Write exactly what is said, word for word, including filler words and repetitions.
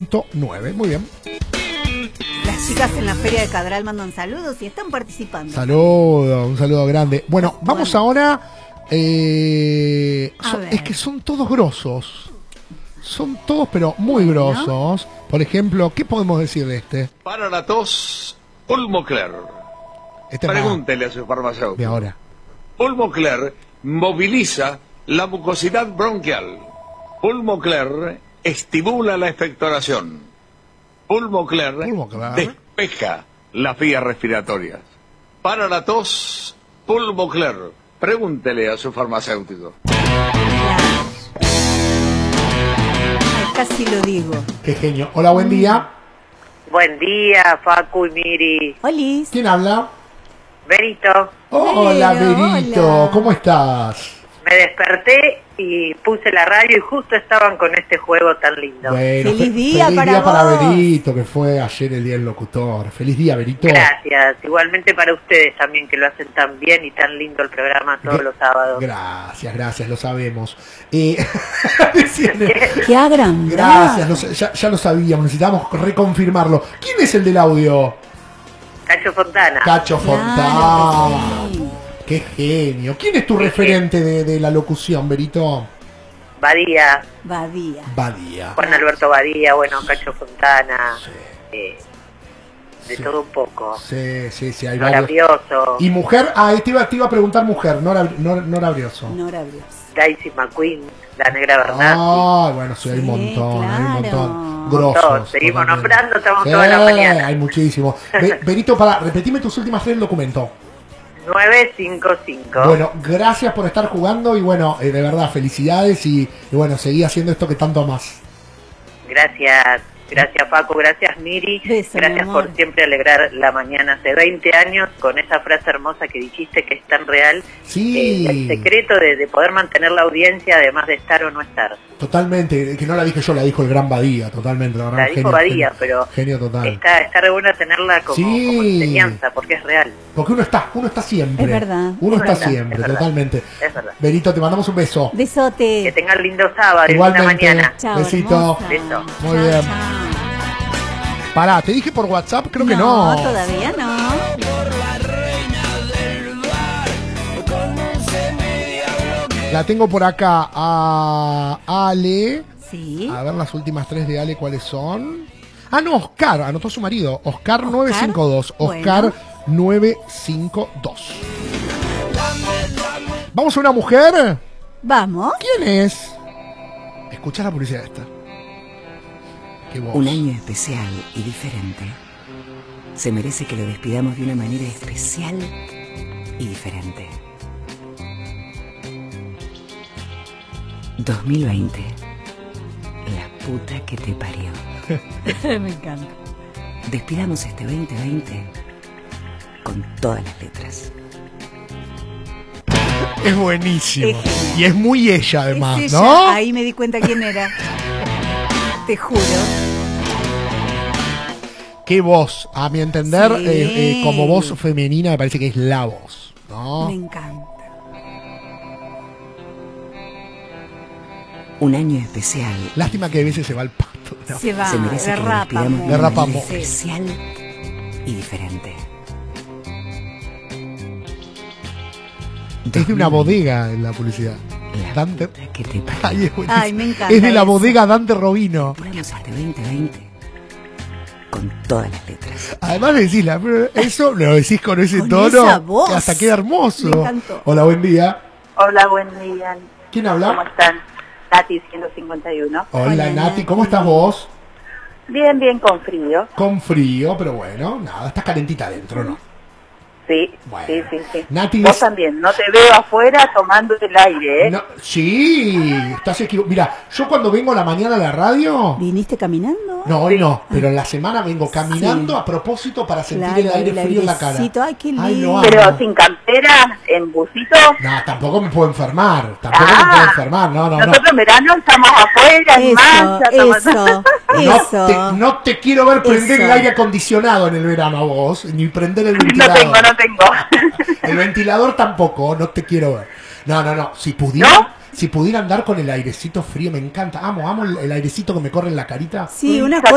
punto nueve. Muy bien. Las chicas en la Feria de Cadral mandan saludos y están participando. Saludo, un saludo grande. Bueno, vamos Bueno. ahora. Eh, A son- ver. es que son todos grosos. Son todos, pero muy Bueno. grosos. Por ejemplo, ¿qué podemos decir de este? Para la tos, Pulmocler. Este es más Pregúntele a su de farmacéutico. ahora. Pulmocler moviliza la mucosidad bronquial. Pulmocler estimula la expectoración. Pulmocler, Pulmocler. despeja las vías respiratorias. Para la tos, Pulmocler. Pregúntele a su farmacéutico. Ay, casi lo digo. Qué genio. Hola, buen día. Buen día, Facu y Miri. Olis. ¿Quién habla? Benito, Hola, Vero, Berito. hola. ¿Cómo estás? me desperté y puse la radio y justo estaban con este juego tan lindo. Bueno, Feliz fe- día feliz para día para vos. Berito, que fue ayer el día del locutor. Feliz día, Berito. Gracias, igualmente para ustedes también que lo hacen tan bien y tan lindo el programa todos Gra- los sábados. Gracias, gracias, lo sabemos. Eh, decían, Qué agrandado. gracias, lo sa- ya, ya lo sabíamos, necesitábamos reconfirmarlo. ¿Quién es el del audio? Cacho Fontana. Cacho Claro Fontana. que sí. Qué genio. ¿Quién es tu referente de, de la locución, Berito? Badía, Badía. Badía. Juan Alberto Badía, bueno, Cacho Fontana, Sí, eh, de sí. todo un poco. Sí, sí, sí, hay Nora varios. Brioso, Y mujer, ah, te iba, te iba a preguntar mujer, Nora, Nora, Nora Brioso. Nora Brios. Daisy McQueen, la negra Bernasi. Ah, bueno, sí, hay un Sí, montón, hay un claro. montón. Montón, Grosos. seguimos totalmente. nombrando, estamos Sí, toda la mañana. hay muchísimo. Be- Berito, para, repetime tus últimas tres del documento. nueve cinco cinco. Bueno, gracias por estar jugando y bueno, eh, de verdad, felicidades y, y bueno, seguí haciendo esto que tanto amas. Gracias, gracias Paco, gracias Miri, Beso, mi gracias amor. por siempre alegrar la mañana hace veinte años con esa frase hermosa que dijiste que es tan real. Sí. Eh, el secreto de, de poder mantener la audiencia además de estar o no estar. Totalmente, que no la dije yo, la dijo el gran Badía, totalmente. La, verdad, La dijo genio, Badía, genio, pero genio total. está, está re bueno tenerla como, Sí. como enseñanza porque es real, Porque uno está, uno está siempre. Es verdad. Uno Es está verdad, siempre, es verdad. totalmente. es verdad. Berito, te mandamos un beso. Que Besote. tengan lindo sábado y linda Igualmente. mañana. Chao, Besito. hermosa. Beso. Muy Chao, bien. chao. Pará, te dije por WhatsApp, creo que no. No, todavía no. La tengo por acá a Ale. Sí. A ver las últimas tres de Ale, ¿cuáles son? Ah, no, Oscar, anotó su marido. Oscar nueve cinco dos. Oscar Bueno. nueve cinco dos. ¿Vamos a una mujer? Vamos. ¿Quién es? Escucha la publicidad esta. Qué voz. Un año especial y diferente. Se merece que lo despidamos de una manera especial y diferente. dos mil veinte. La puta que te parió. Me encanta. Despidamos este veinte veinte con todas las letras. Es buenísimo. Es genial. Y es muy ella además, Es ella. ¿no? Ahí me di cuenta quién era. Te juro. Qué voz, a mi entender, Sí. eh, eh, como voz femenina me parece que es la voz, ¿no? Me encanta. Un año especial. Lástima que a veces se va el pato. ¿no? Se va. Se merece de que lo despidamos de una Derrapamos. manera Sí. especial y diferente. Es de una bodega en la publicidad. La Dante. puta que te parió. Ay, es buenísimo. Ay, me encanta Es de la eso. bodega Dante Robino. Despidamos este veinte veinte con todas las letras. Además de decirla, pero eso lo decís con ese Con tono esa voz. que hasta queda hermoso. Me encantó. Hola, buen día. Hola, buen día. ¿Quién ¿Cómo habla? están? Nati ciento cincuenta y uno. Hola, Hola, Nati, Nati. ¿cómo estás vos? Bien, bien con frío. Con frío, pero bueno, nada, estás calentita adentro, ¿no? Sí, Bueno. sí, sí, sí. Nati, Vos des- también, no te veo afuera tomando el aire, ¿eh? No, sí, estás equivocado. Mira, yo cuando vengo a la mañana a la radio, ¿Viniste caminando? no, hoy no, pero en la semana vengo caminando Sí. a propósito para sentir Claro, el aire el frío en la cara. airecito. Ay, qué lo lindo. amo. Pero sin campera, en busito. No, tampoco me puedo enfermar, tampoco Ah, me puedo enfermar, no, no, no. Nosotros en verano estamos afuera, en Eso, marcha, tomando... eso, No eso. te, no te quiero ver prender Eso. el aire acondicionado en el verano a vos, ni prender el No ventilador. tengo, no tengo. El ventilador tampoco, no te quiero ver. No, no, no. Si pudiera, ¿No? si pudiera andar con el airecito frío, me encanta. Amo, amo el, el airecito que me corre en la carita. Sí, una Esa